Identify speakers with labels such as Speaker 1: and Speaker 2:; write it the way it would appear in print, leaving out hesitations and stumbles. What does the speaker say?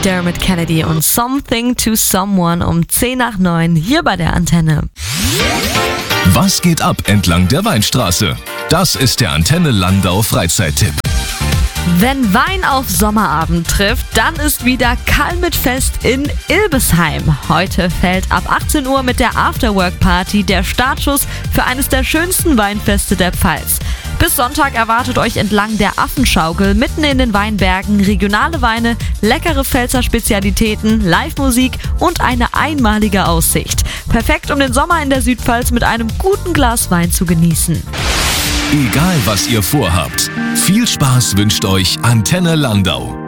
Speaker 1: Dermot Kennedy und Something to Someone um 10:09 hier bei der Antenne.
Speaker 2: Was geht ab entlang der Weinstraße? Das ist der Antenne Landau Freizeittipp.
Speaker 1: Wenn Wein auf Sommerabend trifft, dann ist wieder Kalmit-Fest in Ilbesheim. Heute fällt ab 18 Uhr mit der Afterwork-Party der Startschuss für eines der schönsten Weinfeste der Pfalz. Bis Sonntag erwartet euch entlang der Affenschaukel mitten in den Weinbergen regionale Weine, leckere Pfälzer Spezialitäten, Live-Musik und eine einmalige Aussicht. Perfekt, um den Sommer in der Südpfalz mit einem guten Glas Wein zu genießen.
Speaker 2: Egal was ihr vorhabt, viel Spaß wünscht euch Antenne Landau.